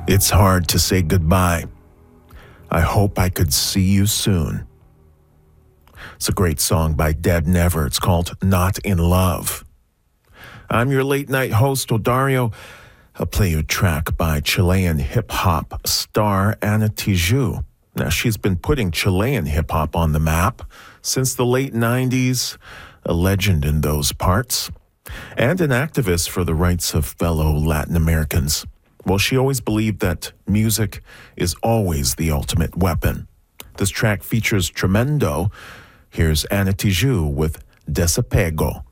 It's hard to say goodbye. I hope I could see you soon. It's a great song by Dead Never. It's called Not in Love. I'm your late night host, Odario. I'll play you a track by Chilean hip-hop star Ana Tijoux. Now, she's been putting Chilean hip-hop on the map since the late 90s, a legend in those parts, and an activist for the rights of fellow Latin Americans. Well, she always believed that music is always the ultimate weapon. This track features Tremendo. Here's Ana Tijoux with Desapego.